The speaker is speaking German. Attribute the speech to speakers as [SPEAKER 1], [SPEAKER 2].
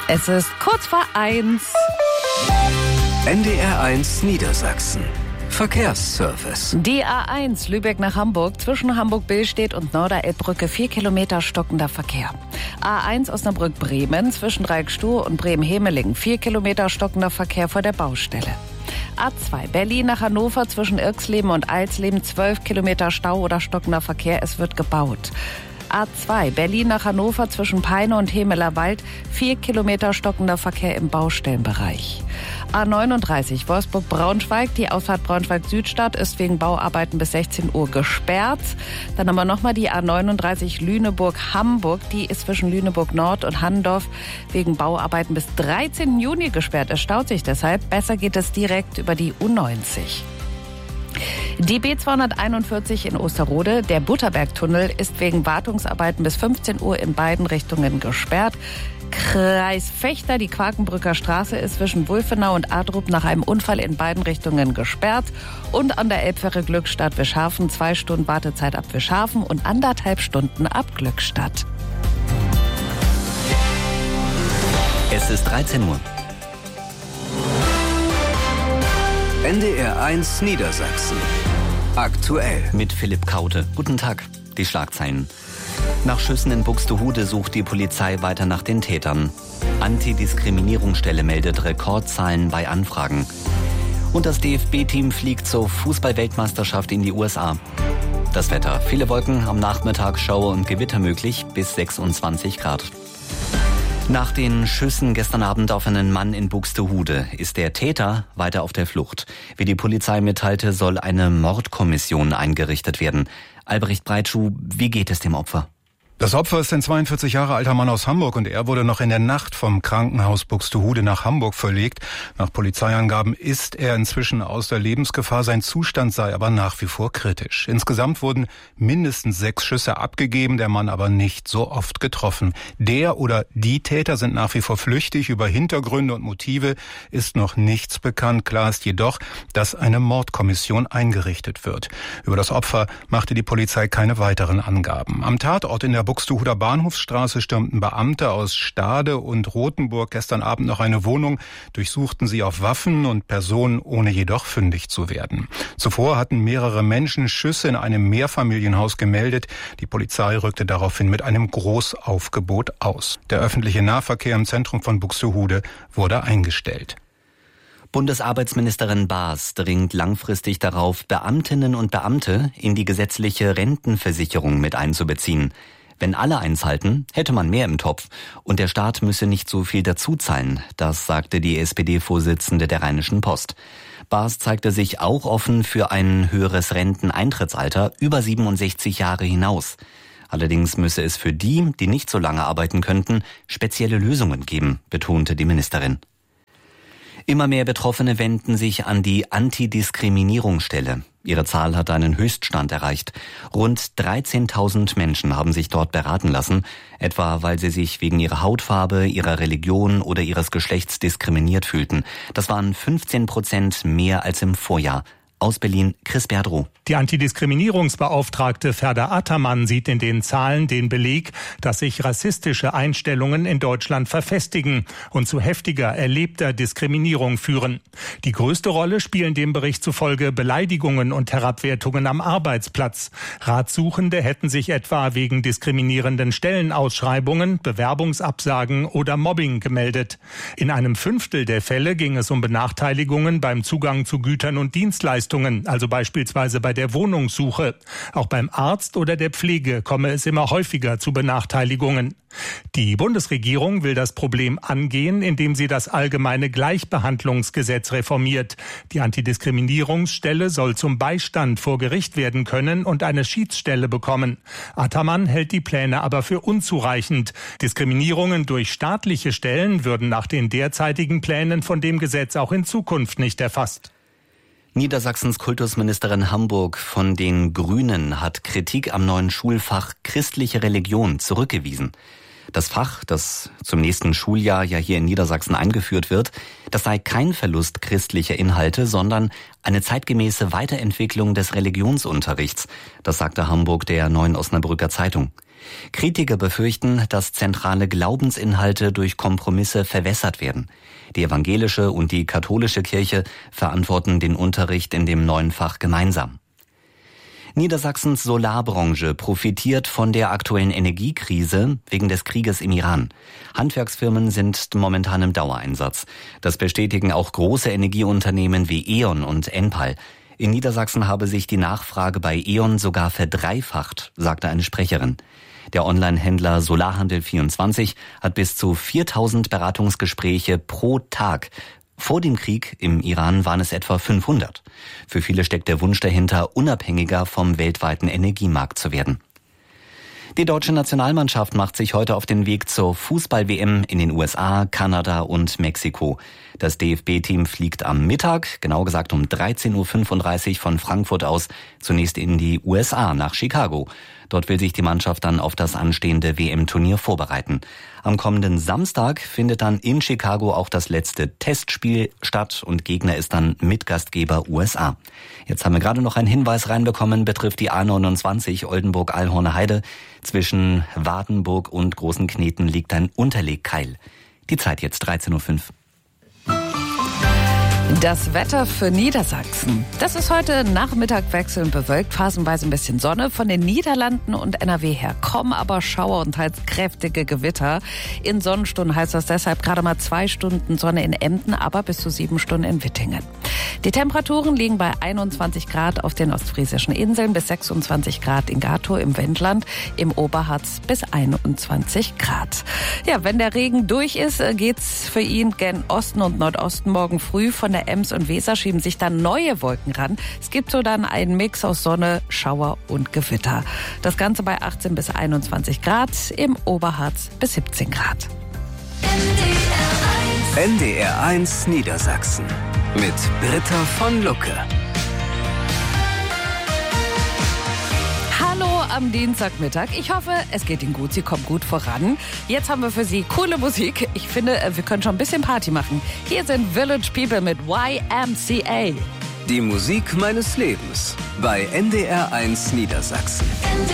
[SPEAKER 1] Es ist kurz vor 1.
[SPEAKER 2] NDR 1 Niedersachsen. Verkehrsservice.
[SPEAKER 1] Die A1 Lübeck nach Hamburg zwischen Hamburg-Billstedt und Norderelbbrücke 4 Kilometer stockender Verkehr. A1 Osnabrück-Bremen zwischen Dreieckstuhl und Bremen-Hemelingen 4 Kilometer stockender Verkehr vor der Baustelle. A2 Berlin nach Hannover zwischen Irxleben und Alsleben 12 Kilometer Stau oder stockender Verkehr, es wird gebaut. A2 Berlin nach Hannover zwischen Peine und Hemelerwald 4 Kilometer stockender Verkehr im Baustellenbereich. A39 Wolfsburg-Braunschweig, die Ausfahrt Braunschweig-Südstadt ist wegen Bauarbeiten bis 16 Uhr gesperrt. Dann haben wir nochmal die A39 Lüneburg-Hamburg, die ist zwischen Lüneburg-Nord und Handorf wegen Bauarbeiten bis 13. Juni gesperrt. Es staut sich deshalb. Besser geht es direkt über die U90. Die B241 in Osterode, der Butterbergtunnel, ist wegen Wartungsarbeiten bis 15 Uhr in beiden Richtungen gesperrt. Kreis Vechta, die Quakenbrücker Straße, ist zwischen Wulfenau und Adrup nach einem Unfall in beiden Richtungen gesperrt. Und an der Elbfähre Glückstadt-Wischhafen 2 Stunden Wartezeit ab Wischhafen und 1,5 Stunden ab Glückstadt.
[SPEAKER 3] Es ist 13 Uhr.
[SPEAKER 2] NDR 1 Niedersachsen. Aktuell.
[SPEAKER 3] Mit Philipp Kaute. Guten Tag. Die Schlagzeilen. Nach Schüssen in Buxtehude sucht die Polizei weiter nach den Tätern. Antidiskriminierungsstelle meldet Rekordzahlen bei Anfragen. Und das DFB-Team fliegt zur Fußball-Weltmeisterschaft in die USA. Das Wetter. Viele Wolken, am Nachmittag Schauer und Gewitter möglich bis 26 Grad. Nach den Schüssen gestern Abend auf einen Mann in Buxtehude ist der Täter weiter auf der Flucht. Wie die Polizei mitteilte, soll eine Mordkommission eingerichtet werden. Albrecht Breitschuh, wie geht es dem Opfer?
[SPEAKER 4] Das Opfer ist ein 42 Jahre alter Mann aus Hamburg und er wurde noch in der Nacht vom Krankenhaus Buxtehude nach Hamburg verlegt. Nach Polizeiangaben ist er inzwischen aus der Lebensgefahr, sein Zustand sei aber nach wie vor kritisch. Insgesamt wurden mindestens 6 Schüsse abgegeben, der Mann aber nicht so oft getroffen. Der oder die Täter sind nach wie vor flüchtig, über Hintergründe und Motive ist noch nichts bekannt. Klar ist jedoch, dass eine Mordkommission eingerichtet wird. Über das Opfer machte die Polizei keine weiteren Angaben. Am Tatort in der Buxtehuder Bahnhofsstraße stürmten Beamte aus Stade und Rothenburg gestern Abend noch eine Wohnung, durchsuchten sie auf Waffen und Personen, ohne jedoch fündig zu werden. Zuvor hatten mehrere Menschen Schüsse in einem Mehrfamilienhaus gemeldet. Die Polizei rückte daraufhin mit einem Großaufgebot aus. Der öffentliche Nahverkehr im Zentrum von Buxtehude wurde eingestellt.
[SPEAKER 3] Bundesarbeitsministerin Baas dringt langfristig darauf, Beamtinnen und Beamte in die gesetzliche Rentenversicherung mit einzubeziehen. Wenn alle eins halten, hätte man mehr im Topf und der Staat müsse nicht so viel dazuzahlen, das sagte die SPD-Vorsitzende der Rheinischen Post. Baas zeigte sich auch offen für ein höheres Renteneintrittsalter über 67 Jahre hinaus. Allerdings müsse es für die, die nicht so lange arbeiten könnten, spezielle Lösungen geben, betonte die Ministerin. Immer mehr Betroffene wenden sich an die Antidiskriminierungsstelle. Ihre Zahl hat einen Höchststand erreicht. Rund 13.000 Menschen haben sich dort beraten lassen, etwa weil sie sich wegen ihrer Hautfarbe, ihrer Religion oder ihres Geschlechts diskriminiert fühlten. Das waren 15% mehr als im Vorjahr. Aus Berlin, Chris Berdrow.
[SPEAKER 5] Die Antidiskriminierungsbeauftragte Ferda Ataman sieht in den Zahlen den Beleg, dass sich rassistische Einstellungen in Deutschland verfestigen und zu heftiger erlebter Diskriminierung führen. Die größte Rolle spielen dem Bericht zufolge Beleidigungen und Herabwertungen am Arbeitsplatz. Ratsuchende hätten sich etwa wegen diskriminierenden Stellenausschreibungen, Bewerbungsabsagen oder Mobbing gemeldet. In einem Fünftel der Fälle ging es um Benachteiligungen beim Zugang zu Gütern und Dienstleistungen, also beispielsweise bei der Wohnungssuche. Auch beim Arzt oder der Pflege komme es immer häufiger zu Benachteiligungen. Die Bundesregierung will das Problem angehen, indem sie das allgemeine Gleichbehandlungsgesetz reformiert. Die Antidiskriminierungsstelle soll zum Beistand vor Gericht werden können und eine Schiedsstelle bekommen. Ataman hält die Pläne aber für unzureichend. Diskriminierungen durch staatliche Stellen würden nach den derzeitigen Plänen von dem Gesetz auch in Zukunft nicht erfasst.
[SPEAKER 3] Niedersachsens Kultusministerin Hamburg von den Grünen hat Kritik am neuen Schulfach christliche Religion zurückgewiesen. Das Fach, das zum nächsten Schuljahr ja hier in Niedersachsen eingeführt wird, das sei kein Verlust christlicher Inhalte, sondern eine zeitgemäße Weiterentwicklung des Religionsunterrichts. Das sagte Hamburg der Neuen Osnabrücker Zeitung. Kritiker befürchten, dass zentrale Glaubensinhalte durch Kompromisse verwässert werden. Die evangelische und die katholische Kirche verantworten den Unterricht in dem neuen Fach gemeinsam. Niedersachsens Solarbranche profitiert von der aktuellen Energiekrise wegen des Krieges im Iran. Handwerksfirmen sind momentan im Dauereinsatz. Das bestätigen auch große Energieunternehmen wie E.ON und Enpal. In Niedersachsen habe sich die Nachfrage bei E.ON sogar verdreifacht, sagte eine Sprecherin. Der Online-Händler Solarhandel24 hat bis zu 4000 Beratungsgespräche pro Tag. Vor dem Krieg im Iran waren es etwa 500. Für viele steckt der Wunsch dahinter, unabhängiger vom weltweiten Energiemarkt zu werden. Die deutsche Nationalmannschaft macht sich heute auf den Weg zur Fußball-WM in den USA, Kanada und Mexiko. Das DFB-Team fliegt am Mittag, genau gesagt um 13.35 Uhr von Frankfurt aus, zunächst in die USA nach Chicago. Dort will sich die Mannschaft dann auf das anstehende WM-Turnier vorbereiten. Am kommenden Samstag findet dann in Chicago auch das letzte Testspiel statt und Gegner ist dann Mitgastgeber USA. Jetzt haben wir gerade noch einen Hinweis reinbekommen, betrifft die A29 Oldenburg-Allhorne-Heide. Zwischen Wardenburg und Großenkneten liegt ein Unterlegkeil. Die Zeit jetzt 13.05 Uhr.
[SPEAKER 1] Das Wetter für Niedersachsen. Das ist heute Nachmittag wechselnd bewölkt, phasenweise ein bisschen Sonne. Von den Niederlanden und NRW her kommen aber Schauer und teils kräftige Gewitter. In Sonnenstunden heißt das deshalb gerade mal 2 Stunden Sonne in Emden, aber bis zu 7 Stunden in Wittingen. Die Temperaturen liegen bei 21 Grad auf den ostfriesischen Inseln, bis 26 Grad in Gatow im Wendland, im Oberharz bis 21 Grad. Ja, wenn der Regen durch ist, geht's für ihn gen Osten und Nordosten. Morgen früh von der Ems und Weser schieben sich dann neue Wolken ran. Es gibt so dann einen Mix aus Sonne, Schauer und Gewitter. Das Ganze bei 18 bis 21 Grad, im Oberharz bis 17 Grad.
[SPEAKER 2] NDR 1 Niedersachsen mit Britta von Lucke.
[SPEAKER 1] Hallo am Dienstagmittag. Ich hoffe, es geht Ihnen gut. Sie kommen gut voran. Jetzt haben wir für Sie coole Musik. Ich finde, wir können schon ein bisschen Party machen. Hier sind Village People mit YMCA.
[SPEAKER 2] Die Musik meines Lebens bei NDR 1 Niedersachsen.